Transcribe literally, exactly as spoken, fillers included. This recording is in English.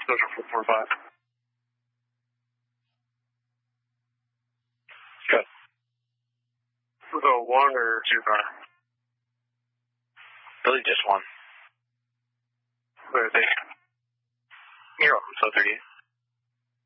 Social four four five. Good. We'll go one or two car. Really just one. Where are they? You're welcome, so thirty-eight.